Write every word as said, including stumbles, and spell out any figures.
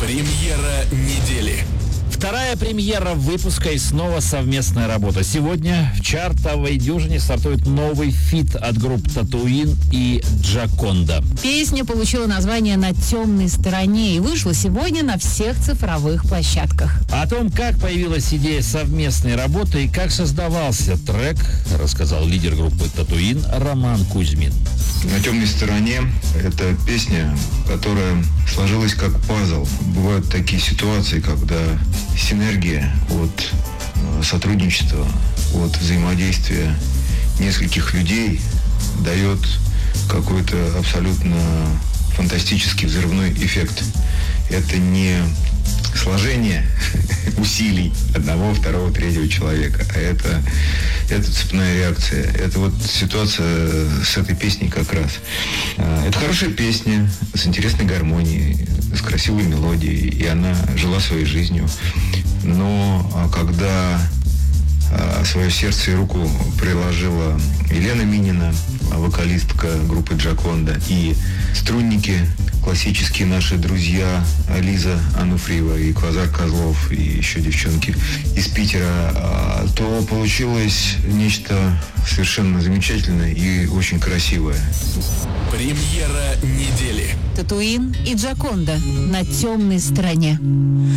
Премьера недели. Вторая премьера выпуска и снова совместная работа. Сегодня в чартовой дюжине стартует новый фит от групп Татуин и Джоконда. Песня получила название «На темной стороне» и вышла сегодня на всех цифровых площадках. О том, как появилась идея совместной работы и как создавался трек, рассказал лидер группы Татуин Роман Кузьмин. «На темной стороне» — это песня, которая сложилась как пазл. Бывают такие ситуации, когда синергия от сотрудничества, от взаимодействия нескольких людей дает какой-то абсолютно фантастический взрывной эффект. Это не сложение усилий одного, второго, третьего человека, а это, это цепная реакция. Это вот ситуация с этой песней как раз. Это хорошая песня с интересной гармонией, с красивой мелодией, и она жила своей жизнью. Но когда свое сердце и руку приложила Елена Минина, вокалистка группы Джоконда, и струнники, классические наши друзья Лиза Ануфриева и Квазар Козлов, и еще девчонки из Питера, то получилось нечто совершенно замечательное и очень красивое. Премьера недели. Татуин и Джоконда «На темной стороне».